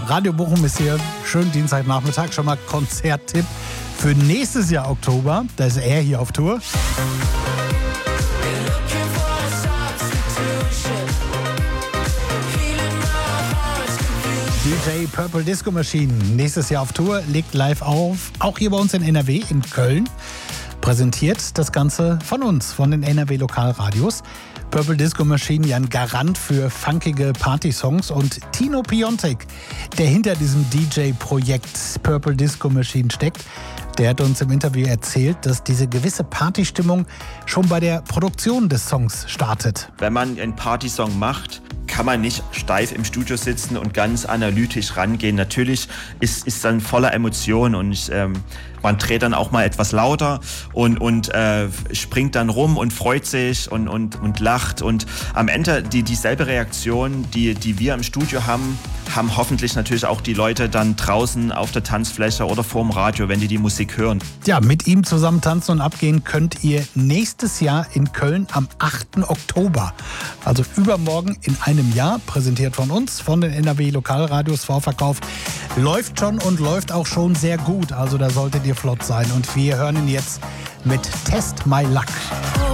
Radio Bochum ist hier. Schönen Dienstagnachmittag. Schon mal Konzerttipp für nächstes Jahr Oktober. Da ist er hier auf Tour. DJ Purple Disco Machine, nächstes Jahr auf Tour, legt live auf, auch hier bei uns in NRW, in Köln. Präsentiert das Ganze von uns, von den NRW Lokalradios. Purple Disco Machine, ja ein Garant für funkige Partysongs. Und Tino Piontek, der hinter diesem DJ-Projekt Purple Disco Machine steckt, der hat uns im Interview erzählt, dass diese gewisse Partystimmung schon bei der Produktion des Songs startet. Wenn man einen Partysong macht, kann man nicht steif im Studio sitzen und ganz analytisch rangehen. Natürlich ist dann voller Emotionen und man dreht dann auch mal etwas lauter und springt dann rum und freut sich und lacht. Und am Ende dieselbe Reaktion, die wir im Studio haben hoffentlich natürlich auch die Leute dann draußen auf der Tanzfläche oder vorm Radio, wenn die Musik hören. Ja, mit ihm zusammen tanzen und abgehen könnt ihr nächstes Jahr in Köln am 8. Oktober. Also übermorgen in einem Jahr, präsentiert von uns, von den NRW Lokalradios. Vorverkauf läuft schon und läuft auch schon sehr gut. Also da solltet ihr flott sein. Und wir hören ihn jetzt mit Test My Luck.